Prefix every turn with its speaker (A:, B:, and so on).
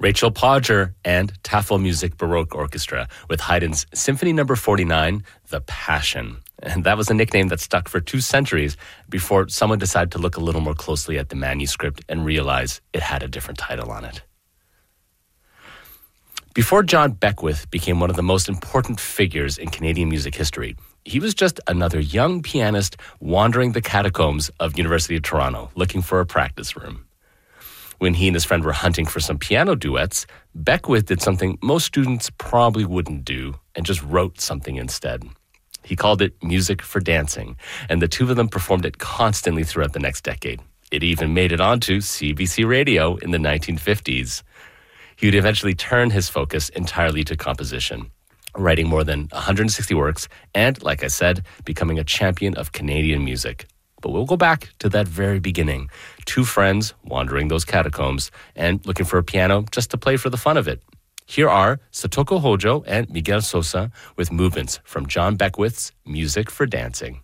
A: Rachel Podger and Tafelmusik Baroque Orchestra with Haydn's Symphony No. 49, The Passion. And that was a nickname that stuck for 2 centuries before someone decided to look a little more closely at the manuscript and realize it had a different title on it. Before John Beckwith became one of the most important figures in Canadian music history, he was just another young pianist wandering the catacombs of University of Toronto looking for a practice room. When he and his friend were hunting for some piano duets, Beckwith did something most students probably wouldn't do and just wrote something instead. He called it Music for Dancing, and the two of them performed it constantly throughout the next decade. It even made it onto CBC Radio in the 1950s. He would eventually turn his focus entirely to composition, writing more than 160 works and, like I said, becoming a champion of Canadian music. But we'll go back to that very beginning. 2 friends wandering those catacombs and looking for a piano just to play for the fun of it. Here are Satoko Hojo and Miguel Sosa with movements from John Beckwith's Music for Dancing.